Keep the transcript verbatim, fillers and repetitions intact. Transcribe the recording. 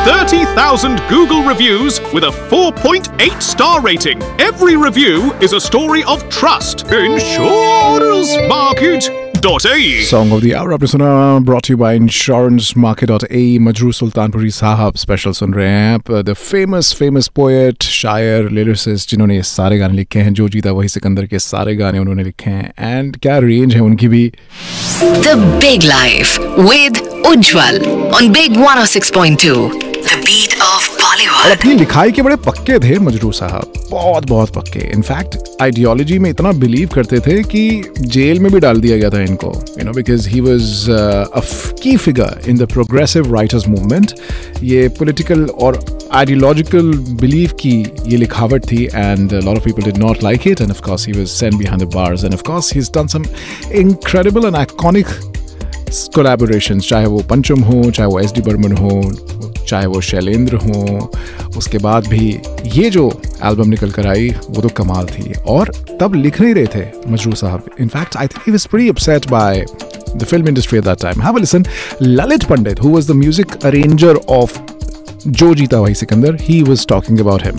thirty thousand Google reviews with a four point eight star rating. Every review is a story of trust. Insurance Market. .ae. Song of the hour आपने सुना, brought to you by insurance market dot a e. Majrooh Sultanpuri साहब special सुन रहे हैं आप. The famous famous poet, शायर, lyricist जिन्होंने ये सारे गाने लिखे हैं. जो जीता वही सिकंदर के सारे गाने उन्होंने लिखे हैं. एंड क्या रेंज है उनकी भी. The Big Life with Ujjwal on Big one oh six point two. The beat of और Bollywood. अपनी लिखाई के बड़े पक्के थे मजरू साहब, बहुत बहुत पक्के. इनफैक्ट आइडियोलॉजी में इतना बिलीव करते थे कि जेल में भी डाल दिया गया था इनको, you know, because he was a की figure in the progressive writers movement. ये पॉलिटिकल और आइडियोलॉजिकल बिलीव की ये लिखावट थी, and lot of people did not like it, end of course he was sent behind the bars, end of course he has done some incredible and iconic collaborations, चाहे वो पंचम हो, चाहे वो एस डी बर्मन हो, चाहे वो शैलेंद्र हो. उसके बाद भी ये जो एल्बम निकल कर आई वो तो कमाल थी. और तब लिख नहीं रहे थे मजरू साहब. In fact I think he was pretty upset bye the film industry at that time. Have a listen. Lalit Pandit, who was the music arranger of Jo Jeeta Wahi Sikandar, he was talking about him.